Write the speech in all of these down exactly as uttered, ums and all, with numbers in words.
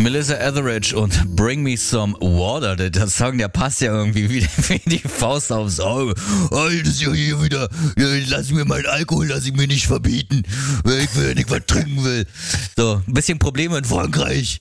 Melissa Etheridge und Bring Me Some Water. Der Song, der passt ja irgendwie wie, wie die Faust aufs Auge. Oh, das ist ja hier wieder, ja, lass mir meinen Alkohol, lass ich mir nicht verbieten, weil ich will nicht was trinken will. So, ein bisschen Probleme in Frankreich.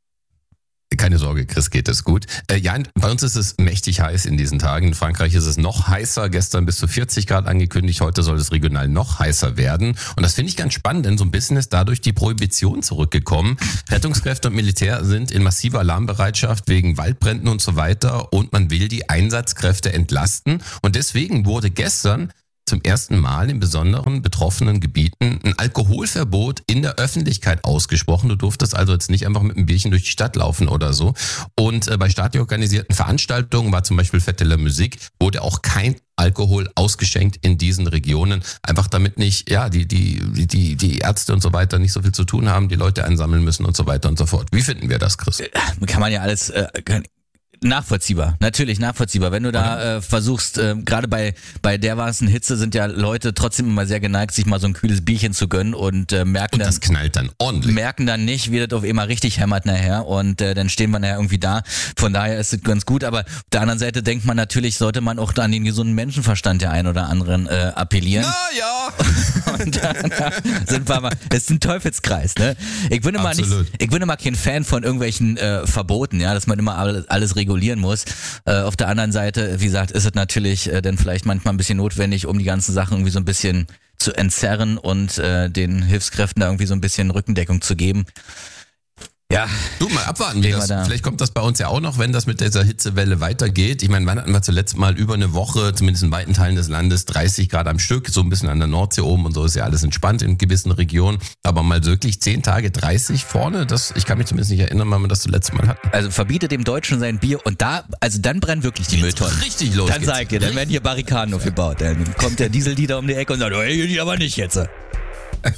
Keine Sorge, Chris, geht es gut. Äh, ja, bei uns ist es mächtig heiß in diesen Tagen. In Frankreich ist es noch heißer. Gestern bis zu vierzig Grad angekündigt. Heute soll es regional noch heißer werden. Und das finde ich ganz spannend, denn so ein bisschen ist dadurch die Prohibition zurückgekommen. Rettungskräfte und Militär sind in massiver Alarmbereitschaft wegen Waldbränden und so weiter. Und man will die Einsatzkräfte entlasten. Und deswegen wurde gestern zum ersten Mal in besonderen betroffenen Gebieten ein Alkoholverbot in der Öffentlichkeit ausgesprochen. Du durftest also jetzt nicht einfach mit einem Bierchen durch die Stadt laufen oder so. Und äh, bei staatlich organisierten Veranstaltungen war zum Beispiel Fête de la Musique, wurde auch kein Alkohol ausgeschenkt in diesen Regionen, einfach damit nicht, ja, die, die, die, die Ärzte und so weiter nicht so viel zu tun haben, die Leute einsammeln müssen und so weiter und so fort. Wie finden wir das, Chris? Kann man ja alles... Äh, Nachvollziehbar, natürlich nachvollziehbar. Wenn du da äh, versuchst, äh, gerade bei bei dermaßen Hitze sind ja Leute trotzdem immer sehr geneigt, sich mal so ein kühles Bierchen zu gönnen und äh, merken und dann, das knallt dann ordentlich. Merken dann nicht, wie das auf einmal richtig hämmert nachher und äh, dann stehen wir nachher irgendwie da. Von daher ist es ganz gut, aber auf der anderen Seite denkt man natürlich, sollte man auch an den gesunden Menschenverstand der einen oder anderen äh, appellieren. Na ja. Und da, da sind wir mal, das ist ein Teufelskreis, ne? Ich bin immer nicht, ich bin immer kein Fan von irgendwelchen äh, Verboten, ja, dass man immer alles, alles regulieren muss. Äh, auf der anderen Seite, wie gesagt, ist es natürlich äh, dann vielleicht manchmal ein bisschen notwendig, um die ganzen Sachen irgendwie so ein bisschen zu entzerren und äh, den Hilfskräften da irgendwie so ein bisschen Rückendeckung zu geben. Ja. Du, mal abwarten, wie das, da. Vielleicht kommt das bei uns ja auch noch, wenn das mit dieser Hitzewelle weitergeht. Ich meine, wann hatten wir zuletzt mal über eine Woche, zumindest in weiten Teilen des Landes, dreißig Grad am Stück, so ein bisschen an der Nordsee oben und so ist ja alles entspannt in gewissen Regionen. Aber mal wirklich zehn Tage dreißig vorne, das, ich kann mich zumindest nicht erinnern, wann wir das zuletzt mal hatten. Also verbietet dem Deutschen sein Bier und da, also dann brennen wirklich die Mülltonnen. Richtig los. Dann sag ich dir, dann werden hier Barrikaden aufgebaut. Dann kommt der Dieseldealer um die Ecke und sagt, hey, die aber nicht jetzt.